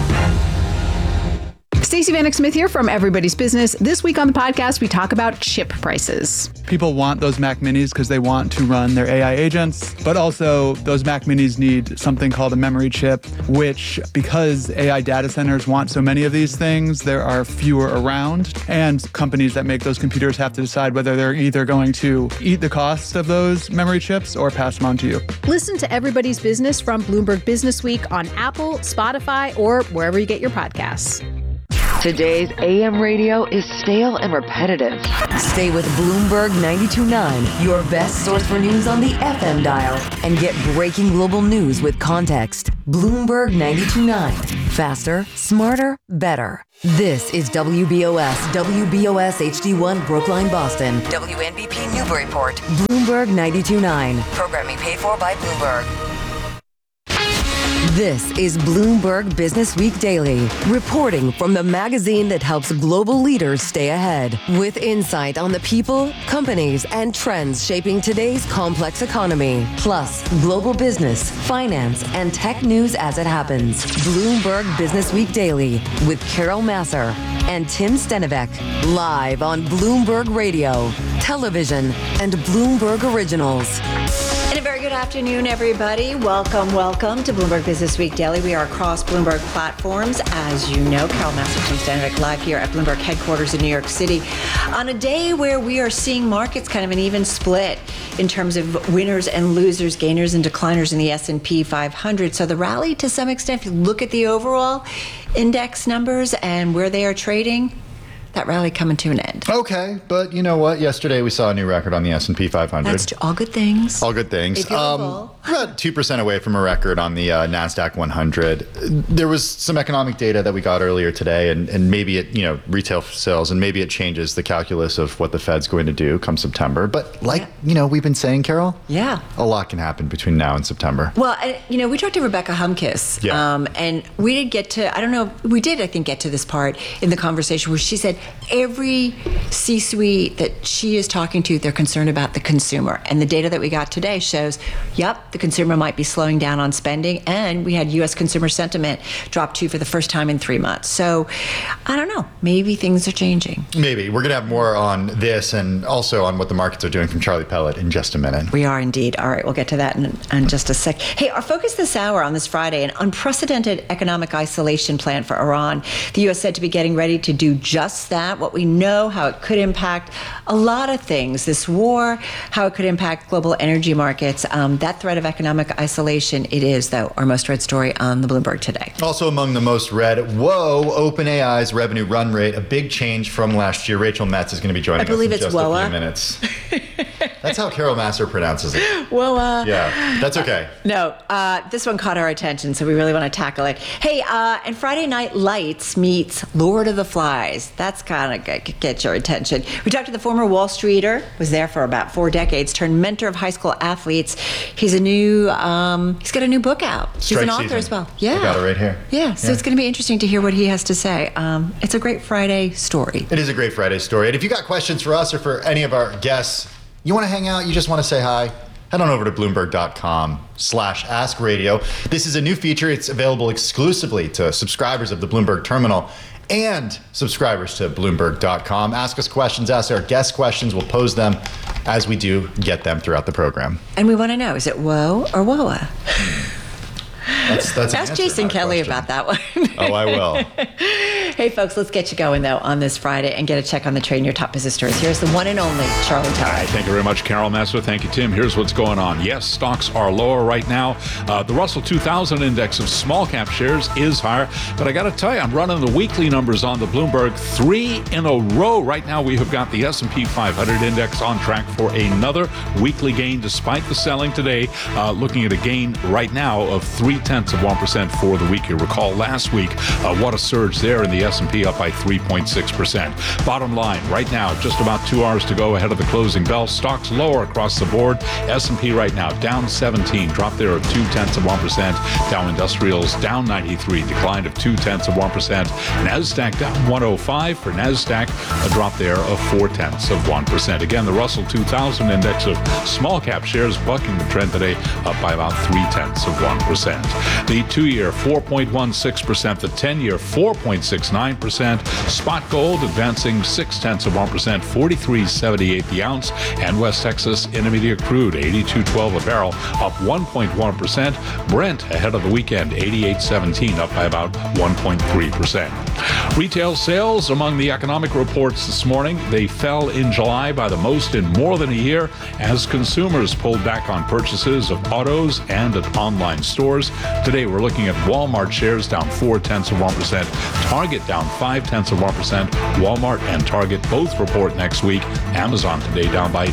Speaker 13: Stacey Vanek Smith here from Everybody's Business. This week on the podcast, we talk about chip prices.
Speaker 16: People want those Mac Minis because they want to run their AI agents, but also those Mac Minis need something called a memory chip, which, because AI data centers want so many of these things, there are fewer around, and companies that make those computers have to decide whether they're either going to eat the cost of those memory chips or pass them on to you.
Speaker 13: Listen to Everybody's Business from Bloomberg Business Week on Apple, Spotify, or wherever you get your podcasts.
Speaker 4: Today's AM radio is stale and repetitive. Stay with Bloomberg 92.9, your best source for news on the FM dial, and get breaking global news with context. Bloomberg 92.9. Faster, smarter, better. This is WBOS HD1 Brookline, Boston. WNBP Newburyport. Bloomberg 92.9. Programming paid for by Bloomberg. This is Bloomberg Business Week Daily, reporting from the magazine that helps global leaders stay ahead, with insight on the people, companies, and trends shaping today's complex economy, plus global business, finance, and tech news as it happens. Bloomberg Business Week Daily with Carol Massar and Tim Stenivek, live on Bloomberg Radio, television, and Bloomberg Originals.
Speaker 18: And a very good afternoon, everybody. Welcome to Bloomberg Business Week Daily. We are across Bloomberg platforms. As you know, Carol Massar, Tim Stenivek, live here at Bloomberg headquarters in New York City on a day where we are seeing markets kind of an even split in terms of winners and losers, gainers and decliners in the S&P 500. So the rally, to some extent, if you look at the overall index numbers and where they are trading, that rally coming to an end.
Speaker 20: Okay, but you know what? Yesterday we saw a new record on the S&P 500.
Speaker 18: That's all good things.
Speaker 20: All good things. About 2% away from a record on the NASDAQ 100. There was some economic data that we got earlier today, and maybe it, retail sales, and maybe it changes the calculus of what the Fed's going to do come September. But we've been saying, Carol, a lot can happen between now and September.
Speaker 18: Well, we talked to Rebecca Humkes, and we did get to, I think get to this part in the conversation where she said, every C-suite that she is talking to, they're concerned about the consumer. And the data that we got today shows, the consumer might be slowing down on spending. And we had U.S. consumer sentiment drop too for the first time in 3 months. So I don't know. Maybe things are changing.
Speaker 20: Maybe. We're going to have more on this and also on what the markets are doing from Charlie Pellet in just a minute.
Speaker 18: We are indeed. All right. We'll get to that in just a sec. Hey, our focus this hour on this Friday, an unprecedented economic isolation plan for Iran. The U.S. said to be getting ready to do just that. What we know, how it could impact a lot of things, this war, how it could impact global energy markets. That threat of economic isolation, it is, though, our most read story on the Bloomberg today.
Speaker 20: Also among the most read, OpenAI's revenue run rate, a big change from last year. Rachel Metz is going to be joining us in just a few minutes. That's how Carol Massar pronounces it. Yeah, that's okay.
Speaker 18: No, this one caught our attention, so we really want to tackle it. Hey, and Friday Night Lights meets Lord of the Flies. That's kind of get your attention. We talked to the former Wall Streeter, was there for about 4 decades, turned mentor of high school athletes. He's got a new book out. He's an author as well.
Speaker 20: I got it right here.
Speaker 18: Yeah, so it's going to be interesting to hear what he has to say. It's a great Friday story.
Speaker 20: It is a great Friday story. And if you got questions for us or for any of our guests, you want to hang out, you just want to say hi, head on over to Bloomberg.com/AskRadio. This is a new feature. It's available exclusively to subscribers of the Bloomberg Terminal and subscribers to Bloomberg.com. Ask us questions, ask our guest questions. We'll pose them as we do get them throughout the program.
Speaker 18: And we want to know, is it woe or woa?
Speaker 20: That's
Speaker 18: Ask Jason Kelly about that one.
Speaker 20: Oh, I will.
Speaker 18: Hey, folks, let's get you going, though, on this Friday and get a check on the trade in your top business stories. Here's the one and only Charlie Pellet.
Speaker 8: All right, thank you very much, Carol Massar. Thank you, Tim. Here's what's going on. Yes, stocks are lower right now. The Russell 2000 index of small cap shares is higher. But I got to tell you, I'm running the weekly numbers on the Bloomberg 3 in a row. Right now, we have got the S&P 500 index on track for another weekly gain, despite the selling today. Looking at a gain right now of 0.3%. 0.6% for the week. You recall last week, what a surge there in the S&P, up by 3.6%. Bottom line, right now, just about 2 hours to go ahead of the closing bell. Stocks lower across the board. S&P right now down 17, drop there of 0.2%. Dow Industrials down 93, decline of 0.2%. NASDAQ down 105 for NASDAQ, a drop there of 0.4%. Again, the Russell 2000 index of small cap shares bucking the trend today, up by about 0.3%. The 2-year 4.16%, the 10-year 4.69%. Spot gold advancing 0.6%, 43.78 the ounce, and West Texas Intermediate crude 82.12 a barrel, up 1.1%. Brent ahead of the weekend 88.17, up by about 1.3%. Retail sales among the economic reports this morning, they fell in July by the most in more than a year as consumers pulled back on purchases of autos and at online stores. Today we're looking at Walmart shares down 0.4%, Target down 0.5%. Walmart and Target both report next week. Amazon today down by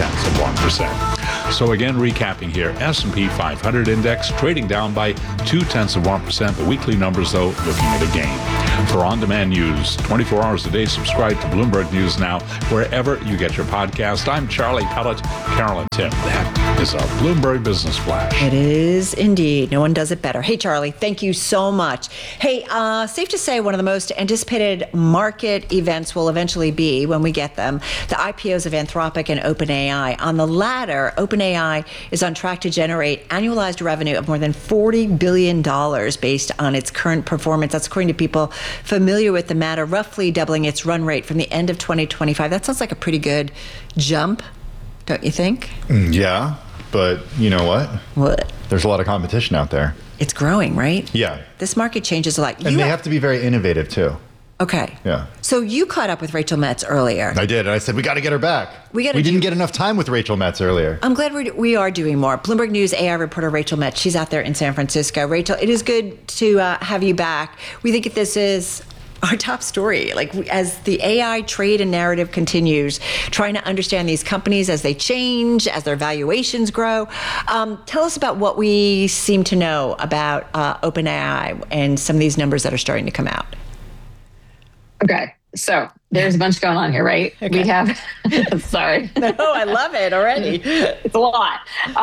Speaker 8: 0.6%. So again, recapping here, S&P 500 index trading down by 0.2%. The weekly numbers, though, looking at a gain. For on-demand news, 24 hours a day, subscribe to Bloomberg News Now, wherever you get your podcast. I'm Charlie Pellet, Carolyn Tim. That is our Bloomberg Business Flash.
Speaker 18: It is indeed. No one does it better. Hey, Charlie, thank you so much. Hey, safe to say one of the most anticipated market events will eventually be, when we get them, the IPOs of Anthropic and OpenAI. On the latter, OpenAI is on track to generate annualized revenue of more than $40 billion based on its current performance. That's according to people familiar with the matter, roughly doubling its run rate from the end of 2025. That sounds like a pretty good jump, don't you think?
Speaker 20: Yeah, but you know what?
Speaker 18: What?
Speaker 20: There's a lot of competition out there.
Speaker 18: It's growing, right?
Speaker 20: Yeah.
Speaker 18: This market changes a lot.
Speaker 20: And they have to be very innovative, too.
Speaker 18: Okay.
Speaker 20: Yeah.
Speaker 18: So you caught up with Rachel Metz earlier.
Speaker 20: I did. And I said, we got to get her back. We didn't get enough time with Rachel Metz earlier.
Speaker 18: I'm glad we are doing more. Bloomberg News AI reporter Rachel Metz, she's out there in San Francisco. Rachel, it is good to have you back. We think this is our top story, like as the AI trade and narrative continues, trying to understand these companies as they change, as their valuations grow. Tell us about what we seem to know about OpenAI and some of these numbers that are starting to come out.
Speaker 1: Okay, so there's a bunch going on here, right? Okay. We have, sorry.
Speaker 18: No, I love it already.
Speaker 1: It's a lot.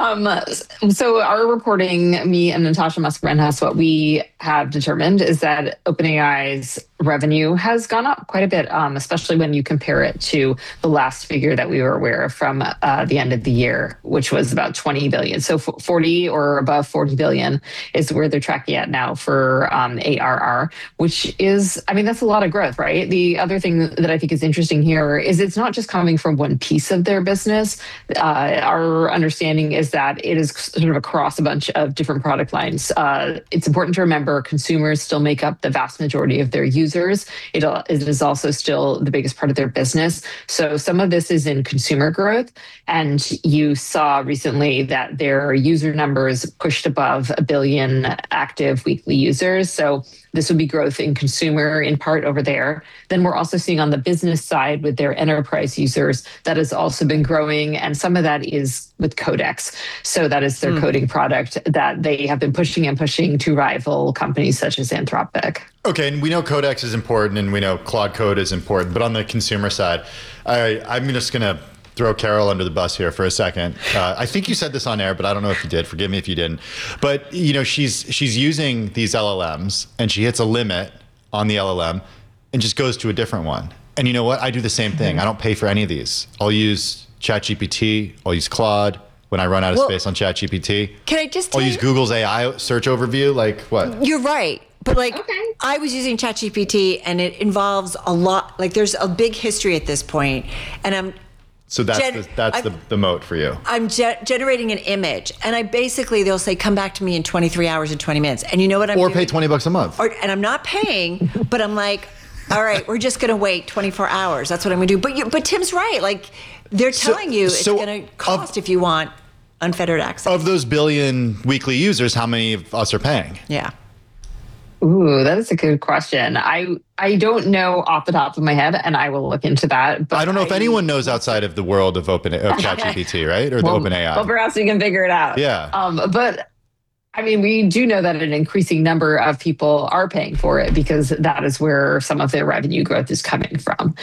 Speaker 1: So our reporting, me and Natasha Musquerenhas, what we have determined is that OpenAI's revenue has gone up quite a bit, especially when you compare it to the last figure that we were aware of from the end of the year, which was about 20 billion. So 40 or above 40 billion is where they're tracking at now for ARR, which is, I mean, that's a lot of growth, right? The other thing that I think is interesting here is it's not just coming from one piece of their business. Our understanding is that it is sort of across a bunch of different product lines. It's important to remember consumers still make up the vast majority of their users. It is also still the biggest part of their business. So some of this is in consumer growth. And you saw recently that their user numbers pushed above 1 billion active weekly users. So this would be growth in consumer in part over there. Then we're also seeing on the business side with their enterprise users that has also been growing. And some of that is with Codex. So that is their coding product that they have been pushing and pushing to rival companies such as Anthropic.
Speaker 20: Okay, and we know Codex is important and we know Claude Code is important, but on the consumer side, I'm just going to throw Carol under the bus here for a second. I think you said this on air, but I don't know if you did. Forgive me if you didn't. But you know, she's using these LLMs and she hits a limit on the LLM and just goes to a different one. And you know what? I do the same thing. I don't pay for any of these. I'll use ChatGPT. I'll use Claude when I run out of space on ChatGPT.
Speaker 18: Can I just
Speaker 20: I'll use Google's AI search overview. Like what?
Speaker 18: You're right. But like, I was using ChatGPT and it involves a lot, like there's a big history at this point, and
Speaker 20: So that's the moat for you.
Speaker 18: I'm generating an image, and they'll say, come back to me in 23 hours and 20 minutes. And you know what I'm doing?
Speaker 20: Or pay $20 a month.
Speaker 18: And I'm not paying, but I'm like, all right, we're just going to wait 24 hours. That's what I'm going to do. But Tim's right. Like, they're telling you it's going to cost if you want unfettered access.
Speaker 20: Of those billion weekly users, how many of us are paying?
Speaker 18: Yeah.
Speaker 1: Ooh, that is a good question. I don't know off the top of my head, and I will look into that. But
Speaker 20: I don't know if anyone knows outside of the world of ChatGPT, right? Or the OpenAI.
Speaker 1: Well, perhaps we can figure it out.
Speaker 20: Yeah.
Speaker 1: But I mean, we do know that an increasing number of people are paying for it because that is where some of their revenue growth is coming from.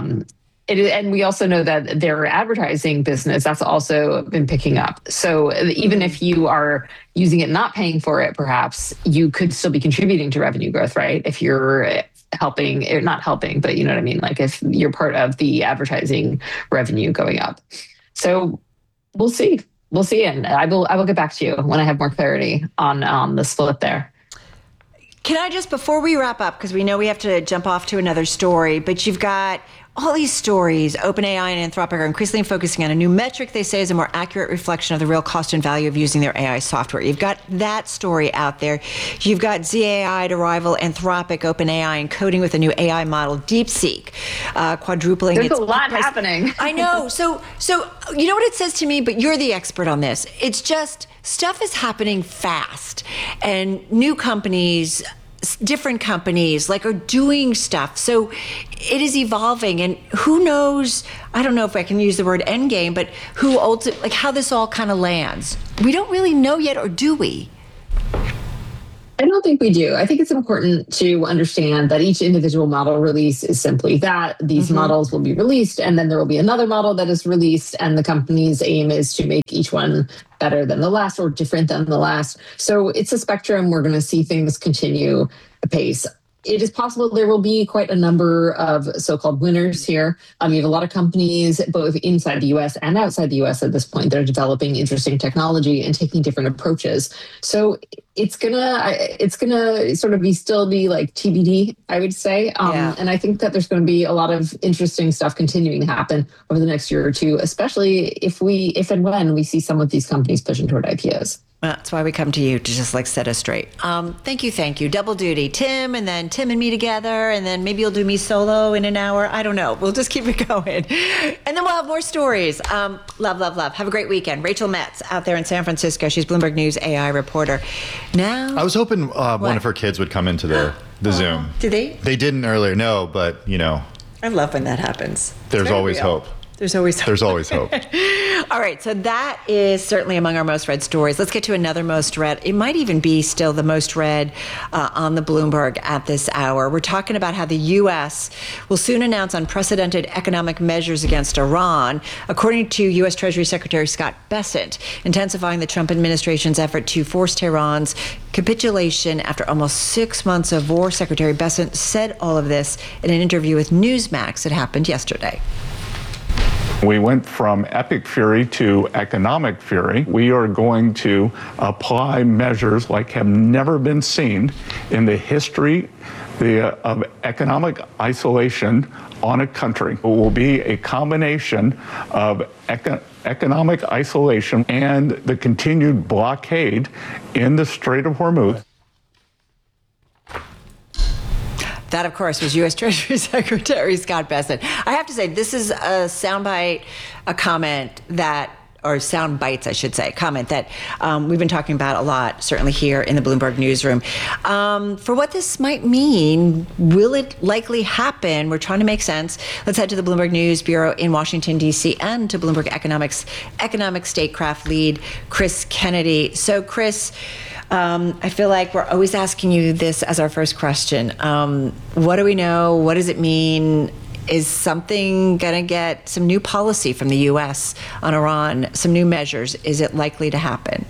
Speaker 1: And we also know that their advertising business, that's also been picking up. So even if you are using it, not paying for it, perhaps you could still be contributing to revenue growth, right? If you're helping, or not helping, but you know what I mean? Like if you're part of the advertising revenue going up. So we'll see. We'll see. And I will get back to you when I have more clarity on the split there.
Speaker 18: Can I just, before we wrap up, because we know we have to jump off to another story, but you've got all these stories, OpenAI and Anthropic are increasingly focusing on a new metric they say is a more accurate reflection of the real cost and value of using their AI software. You've got that story out there. You've got ZAI to rival Anthropic, OpenAI, encoding with a new AI model, DeepSeek, quadrupling its...
Speaker 1: There's a lot happening.
Speaker 18: I know. So you know what it says to me, but you're the expert on this. It's just stuff is happening fast, and new companies, different companies are doing stuff. So it is evolving, and who knows, I don't know if I can use the word end game, but who ultimately, how this all kind of lands. We don't really know yet, or do we?
Speaker 1: I don't think we do. I think it's important to understand that each individual model release is simply that. These models will be released, and then there will be another model that is released, and the company's aim is to make each one better than the last or different than the last. So it's a spectrum. We're going to see things continue apace. It is possible there will be quite a number of so-called winners here. You have a lot of companies, both inside the US and outside the US at this point, that are developing interesting technology and taking different approaches. So it's gonna sort of still be like TBD, I would say. And I think that there's going to be a lot of interesting stuff continuing to happen over the next year or two, especially if and when we see some of these companies pushing toward IPOs.
Speaker 18: Well, that's why we come to you to just set us straight. Thank you. Double duty. Tim, and then Tim and me together, and then maybe you'll do me solo in an hour. I don't know. We'll just keep it going. And then we'll have more stories. Love. Have a great weekend. Rachel Metz out there in San Francisco. She's Bloomberg News AI reporter. Now,
Speaker 20: I was hoping one of her kids would come into the Zoom.
Speaker 18: Did they?
Speaker 20: They didn't earlier, no, but
Speaker 18: I love when that happens.
Speaker 20: There's always hope.
Speaker 18: There's always hope.
Speaker 20: There's always hope.
Speaker 18: All right, so that is certainly among our most read stories. Let's get to another most read. It might even be still the most read on the Bloomberg at this hour. We're talking about how the U.S. will soon announce unprecedented economic measures against Iran, according to U.S. Treasury Secretary Scott Bessent, intensifying the Trump administration's effort to force Tehran's capitulation after almost 6 months of war. Secretary Bessent said all of this in an interview with Newsmax that happened yesterday.
Speaker 19: We went from epic fury to economic fury. We are going to apply measures like have never been seen in the history of economic isolation on a country. It will be a combination of economic isolation and the continued blockade in the Strait of Hormuz.
Speaker 18: That, of course, was U.S. Treasury Secretary Scott Bessent. I have to say, this is a soundbite, a comment that, or sound bites, I should say, comment that we've been talking about a lot, certainly here in the Bloomberg newsroom. For what this might mean, will it likely happen? We're trying to make sense. Let's head to the Bloomberg News Bureau in Washington, D.C., and to Bloomberg economic statecraft lead, Chris Kennedy. So, Chris, I feel like we're always asking you this as our first question. What do we know? What does it mean? Is something going to get some new policy from the U.S. on Iran, some new measures? Is it likely to happen?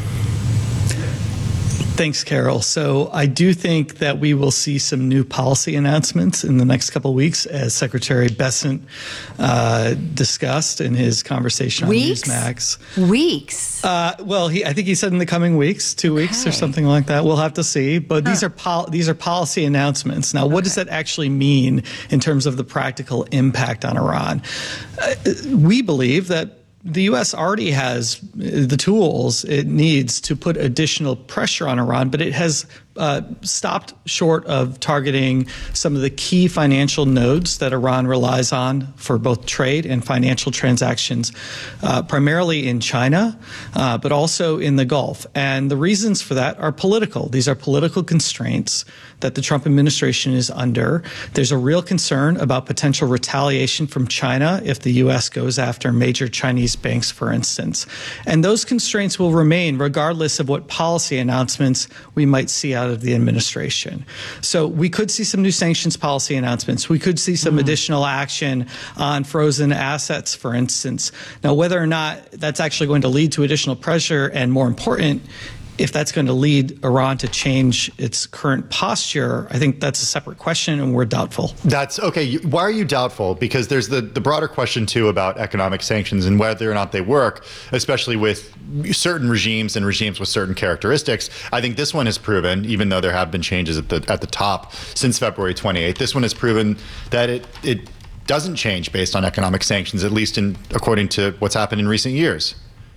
Speaker 19: Thanks, Carol. So I do think that we will see some new policy announcements in the next couple of weeks, as Secretary Bessent discussed in his conversation on Newsmax.
Speaker 18: Weeks?
Speaker 19: Well, I think he said in the coming weeks, 2 weeks or something like that. We'll have to see. But these are policy announcements. Now, what does that actually mean in terms of the practical impact on Iran? We believe that the U.S. already has the tools it needs to put additional pressure on Iran, but it has
Speaker 3: stopped short of targeting some of the key financial nodes that Iran relies on for both trade and financial transactions, primarily in China, but also in the Gulf. And the reasons for that are political. These are political constraints that the Trump administration is under. There's a real concern about potential retaliation from China if the U.S. goes after major Chinese banks, for instance. And those constraints will remain regardless of what policy announcements we might see out of the administration. So we could see some new sanctions policy announcements. We could see some additional action on frozen assets, for instance. Now, whether or not that's actually going to lead to additional pressure, and more important, if that's going to lead Iran to change its current posture, I think that's a separate question, and we're doubtful.
Speaker 20: That's okay. Why are you doubtful? Because there's the broader question, too, about economic sanctions and whether or not they work, especially with certain regimes and regimes with certain characteristics. I think this one has proven, even though there have been changes at the top since February 28th, this one has proven that it doesn't change based on economic sanctions, at least according to what's happened in recent years.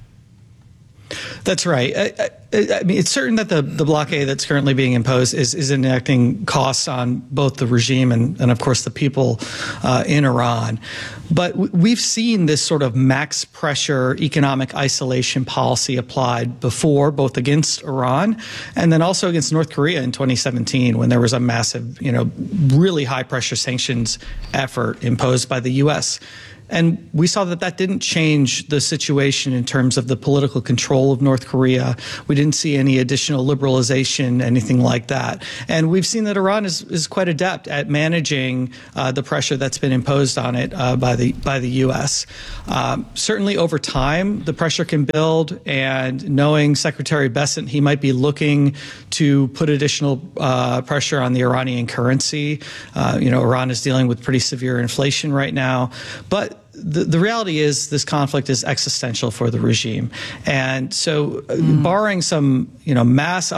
Speaker 3: That's right. I mean, it's certain that the blockade that's currently being imposed is enacting costs on both the regime and of course, the people in Iran. But we've seen this sort of max pressure economic isolation policy applied before, both against Iran and then also against North Korea in 2017, when there was a massive, really high pressure sanctions effort imposed by the U.S. And we saw that didn't change the situation in terms of the political control of North Korea. We didn't see any additional liberalization, anything like that. And we've seen that Iran is quite adept at managing the pressure that's been imposed on it by the U.S. Certainly over time, the pressure can build, and knowing Secretary Bessent, he might be looking to put additional pressure on the Iranian currency. Iran is dealing with pretty severe inflation right now. But the reality is this conflict is existential for the regime. And so barring some, mass